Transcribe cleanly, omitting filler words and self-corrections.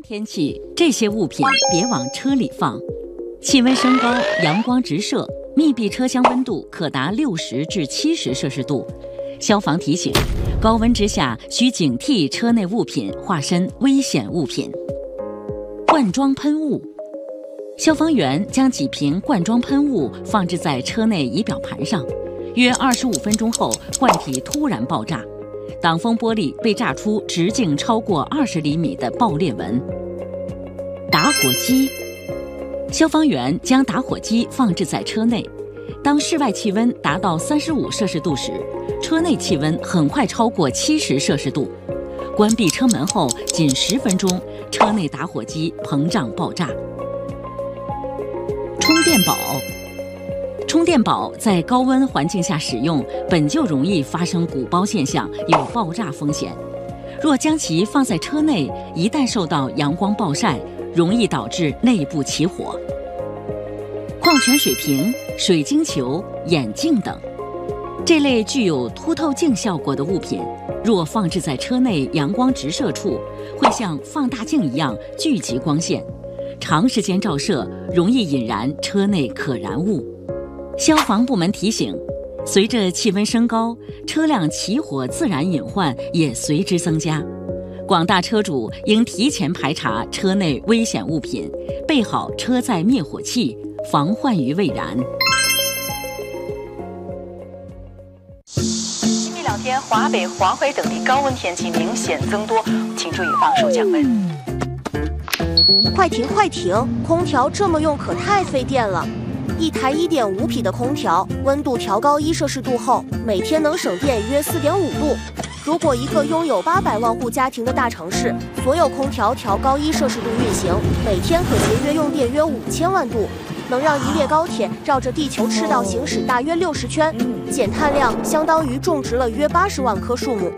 天气，这些物品别往车里放。气温升高，阳光直射，密闭车厢温度可达60至70摄氏度。消防提醒：高温之下需警惕车内物品化身危险物品。罐装喷雾，消防员将几瓶罐装喷雾放置在车内仪表盘上，约25分钟后，罐体突然爆炸。挡风玻璃被炸出直径超过20厘米的爆裂纹。打火机，消防员将打火机放置在车内，当室外气温达到35摄氏度时，车内气温很快超过70摄氏度。关闭车门后仅10分钟，车内打火机膨胀爆炸。充电宝，充电宝在高温环境下使用，本就容易发生鼓包现象，有爆炸风险。若将其放在车内，一旦受到阳光暴晒，容易导致内部起火。矿泉水瓶、水晶球、眼镜等，这类具有凸透镜效果的物品，若放置在车内阳光直射处，会像放大镜一样聚集光线，长时间照射容易引燃车内可燃物。消防部门提醒，随着气温升高，车辆起火自燃隐患也随之增加。广大车主应提前排查车内危险物品，备好车载灭火器，防患于未然。 今明2天，华北、黄北等地高温天气明显增多，请注意防暑降温。 快停快停！空调这么用可太费电了。一台1.5匹的空调，温度调高1摄氏度后，每天能省电约4.5度。如果一个拥有800万户家庭的大城市，所有空调调高1摄氏度运行，每天可节约用电约5000万度，能让一列高铁绕着地球赤道行驶大约60圈，减碳量相当于种植了约80万棵树木。